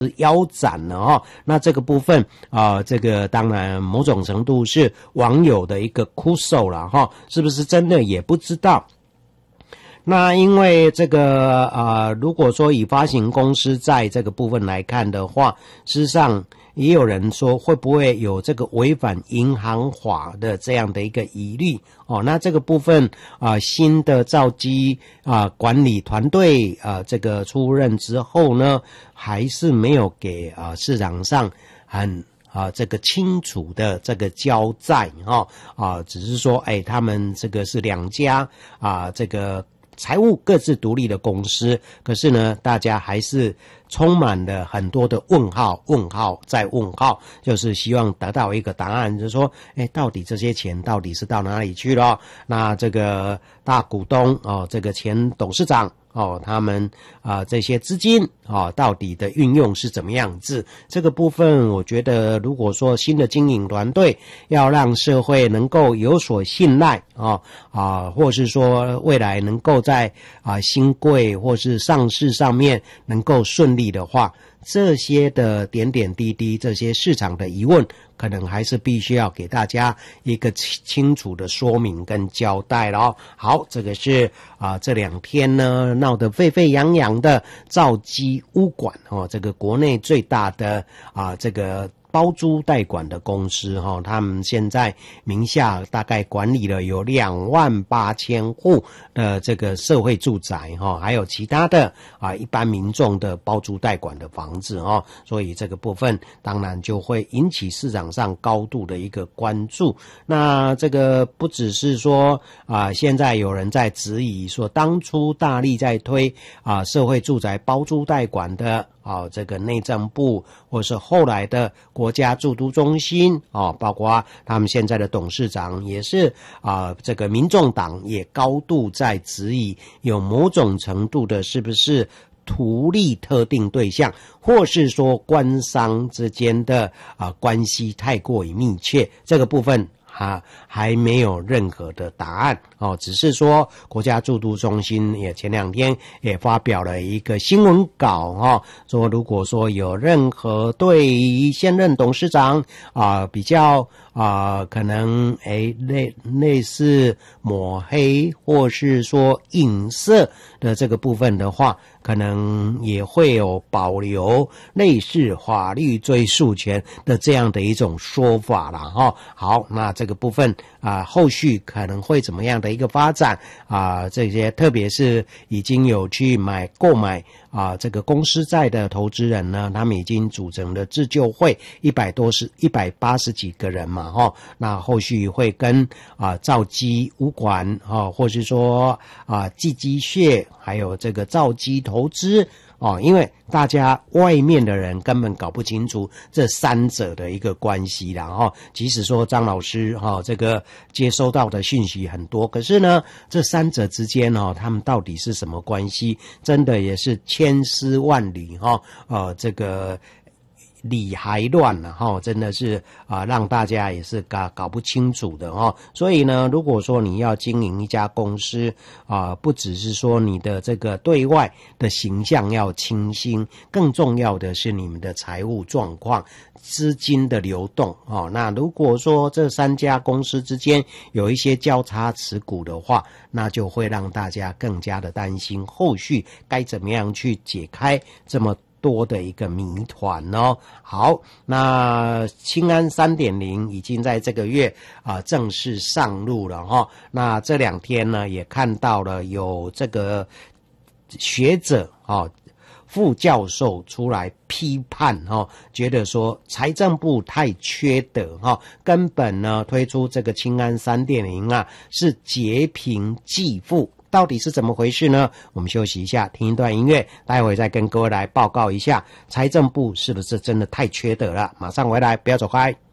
腰斩了那这个部分这个当然某种程度是网友的一个哭诉了是不是真的也不知道。那因为这个如果说以发行公司在这个部分来看的话，事实上也有人说会不会有这个违反银行法的这样的一个疑虑那这个部分新的兆基管理团队这个出任之后呢，还是没有给市场上很这个清楚的这个交代只是说他们这个是两家这个财务各自独立的公司，可是呢大家还是充满了很多的问号再问号，就是希望得到一个答案，就是说到底这些钱到底是到哪里去了。那这个大股东这个前董事长他们这些资金到底的运用是怎么样子，这个部分我觉得如果说新的经营团队要让社会能够有所信赖或是说未来能够在新贵或是上市上面能够顺利的话，这些的点点滴滴，这些市场的疑问可能还是必须要给大家一个清楚的说明跟交代了好，这个是这两天呢闹得沸沸扬扬的兆基物管这个国内最大的这个包租代管的公司他们现在名下大概管理了有28000户的这个社会住宅还有其他的一般民众的包租代管的房子所以这个部分当然就会引起市场上高度的一个关注。那这个不只是说现在有人在质疑说当初大力在推社会住宅包租代管的这个内政部或是后来的国家住都中心包括他们现在的董事长也是这个民众党也高度在质疑有某种程度的是不是图利特定对象，或是说官商之间的关系太过于密切，这个部分还没有任何的答案只是说国家住都中心也前两天也发表了一个新闻稿说如果说有任何对于现任董事长比较可能类似抹黑或是说影射的这个部分的话，可能也会有保留类似法律追诉权的这样的一种说法啦好，那这个部分后续可能会怎么样的一个发展这些特别是已经有去购买这个公司债的投资人呢，他们已经组成了自救会180几个人嘛那后续会跟兆基物管或是说寄机械还有这个兆基投资因为大家外面的人根本搞不清楚这三者的一个关系啦即使说张老师这个接收到的讯息很多，可是呢这三者之间他们到底是什么关系，真的也是千丝万缕这个理还乱了真的是让大家也是搞不清楚的所以呢如果说你要经营一家公司不只是说你的这个对外的形象要清新，更重要的是你们的财务状况资金的流动那如果说这三家公司之间有一些交叉持股的话，那就会让大家更加的担心后续该怎么样去解开这么多的一个谜团好，那青安 3.0 已经在这个月正式上路了那这两天呢也看到了有这个学者副教授出来批判觉得说财政部太缺德根本呢推出这个青安 3.0 是劫贫济富，到底是怎么回事呢？我们休息一下，听一段音乐，待会再跟各位来报告一下财政部是不是真的太缺德了。马上回来，不要走开。